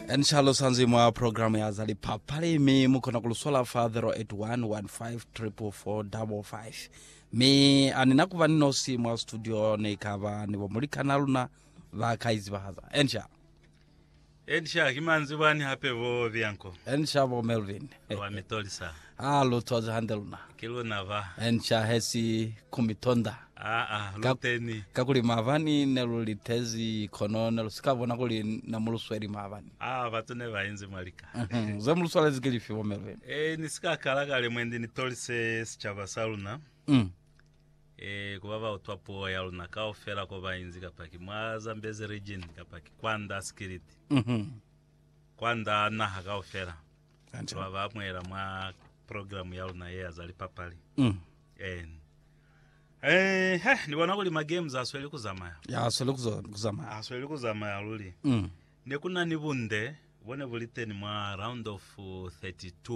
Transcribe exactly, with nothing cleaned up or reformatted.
Enshalo sanzi mwa programu ya zali papali mi mukona kuluswala fa zero eight one one five four four four five mi aninakuva ninosi mwa studio ne kava ni wamulika naluna la kaizi bahaza ensha ensha kimanzi wani hape vo vianko ensha vo Melvin wa mitolisa alo toza handeluna kilo nava ensha hesi kumitonda ah ah luteni kakuli mavani nelulitezi kono nelusikavona kuli na mulusweri mavani ah batune bainzi malika ze muluswala zikilifi vo Melvin eh nisika kalagale mwendi nitolise sichava saluna mm eh kubaba utwapo ya luna ka ofera ko bainzi kapaki mwaza mbeze region kapaki kwanda skiriti mhm kwanda na haka ofera anja baba mwera mwa program ya luna ye azali papali mm eh eh he niwana kuli ma games asweli kuzama ya asweli kuzama asweli kuzama ya luli mm nekuna nibunde bone buliteni mwa round of thirty-two